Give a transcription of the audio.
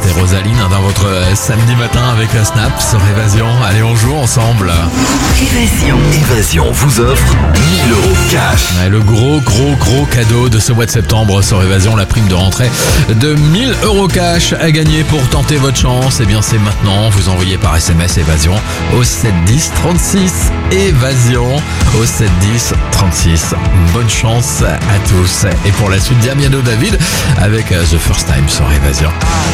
C'était Rosaline dans votre samedi matin avec la Snap sur Évasion. Allez, on joue ensemble. Évasion vous offre 1000 euros cash. Ouais, le gros cadeau de ce mois de septembre sur Évasion, la prime de rentrée de 1000 euros cash à gagner pour tenter votre chance. Eh bien, c'est maintenant. Vous envoyez par SMS Évasion au 710 36. Évasion au 710 36. Bonne chance à tous. Et pour la suite, Damiano David avec The First Time sur Évasion.